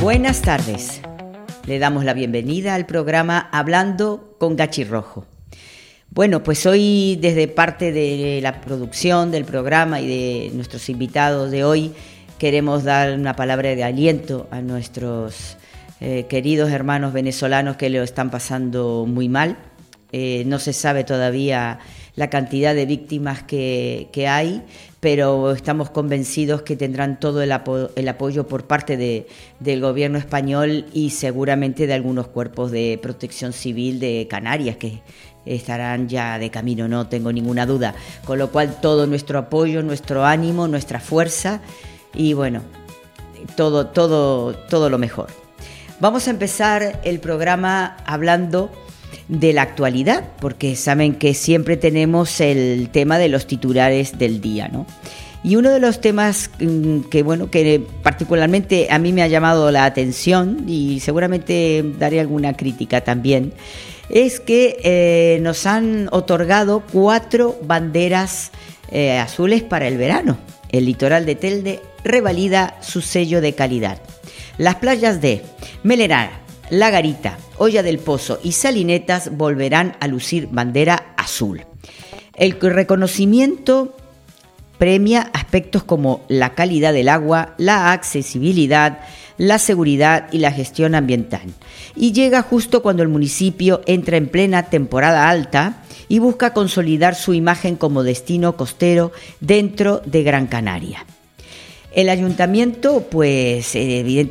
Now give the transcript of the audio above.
Buenas tardes. Le damos la bienvenida al programa Hablando con Gachi Rojo. Bueno, pues hoy desde parte de la producción del programa y de nuestros invitados de hoy queremos dar una palabra de aliento a nuestros queridos hermanos venezolanos que lo están pasando muy mal. No se sabe todavía la cantidad de víctimas que hay, pero estamos convencidos que tendrán todo el apoyo por parte del gobierno español y seguramente de algunos cuerpos de protección civil de Canarias que estarán ya de camino, no tengo ninguna duda. Con lo cual todo nuestro apoyo, nuestro ánimo, nuestra fuerza y bueno, todo lo mejor. Vamos a empezar el programa hablando de la actualidad, porque saben que siempre tenemos el tema de los titulares del día, ¿no? Y uno de los temas que particularmente a mí me ha llamado la atención y seguramente daré alguna crítica también, es que nos han otorgado 4 banderas azules para el verano. El litoral de Telde revalida su sello de calidad. Las playas de Melerá, La Garita, Olla del Pozo y Salinetas volverán a lucir bandera azul. El reconocimiento premia aspectos como la calidad del agua, la accesibilidad, la seguridad y la gestión ambiental. Y llega justo cuando el municipio entra en plena temporada alta y busca consolidar su imagen como destino costero dentro de Gran Canaria. El ayuntamiento, pues evidentemente